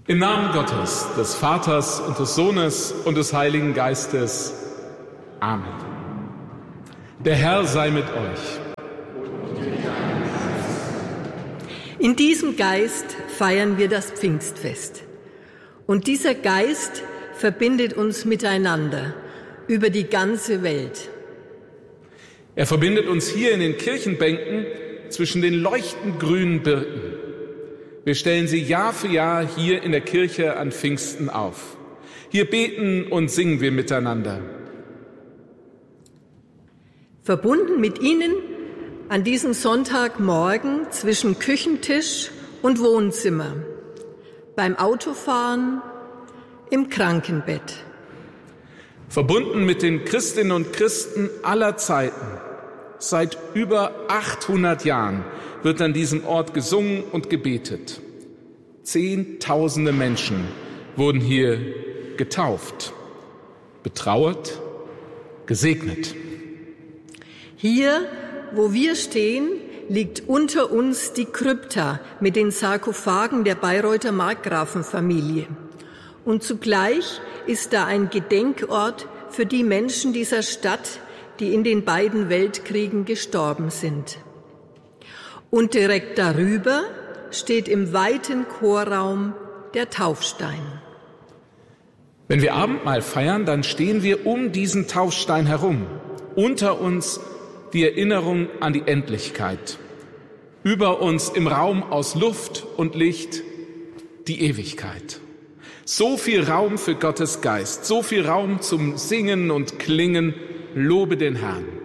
Im Namen Gottes, des Vaters und des Sohnes und des Heiligen Geistes. Amen. Der Herr sei mit euch. In diesem Geist feiern wir das Pfingstfest. Und dieser Geist verbindet uns miteinander über die ganze Welt. Er verbindet uns hier in den Kirchenbänken zwischen den leuchtend grünen Birken. Wir stellen sie Jahr für Jahr hier in der Kirche an Pfingsten auf. Hier beten und singen wir miteinander. Verbunden mit Ihnen an diesem Sonntagmorgen zwischen Küchentisch und Wohnzimmer, beim Autofahren, im Krankenbett. Verbunden mit den Christinnen und Christen aller Zeiten. Seit über 800 Jahren wird an diesem Ort gesungen und gebetet. Zehntausende Menschen wurden hier getauft, betrauert, gesegnet. Hier, wo wir stehen, liegt unter uns die Krypta mit den Sarkophagen der Bayreuther Markgrafenfamilie. Und zugleich ist da ein Gedenkort für die Menschen dieser Stadt, die in den beiden Weltkriegen gestorben sind. Und direkt darüber steht im weiten Chorraum der Taufstein. Wenn wir Abendmahl feiern, dann stehen wir um diesen Taufstein herum. Unter uns die Erinnerung an die Endlichkeit. Über uns im Raum aus Luft und Licht die Ewigkeit. So viel Raum für Gottes Geist, so viel Raum zum Singen und Klingen. Lobe den Herrn.